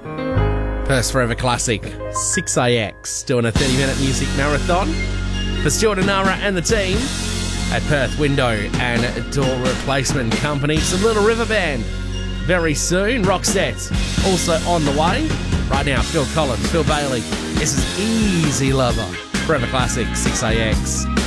Perth's Forever Classic, 6AX, doing a 30-minute music marathon for Stuart and Nara and the team at Perth Window and Door Replacement Company. Some Little River Band very soon. Roxette also on the way. Right now, Phil Collins, Phil Bailey. This is Easy Lover, Forever Classic, 6AX.